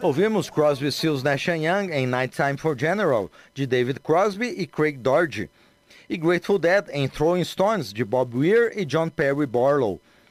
Ouvimos Crosby, Stills, Nash Young em Night Time for General, de David Crosby e Craig Doherty, e Grateful Dead em Throwing Stones, de Bob Weir e John Perry Barlow.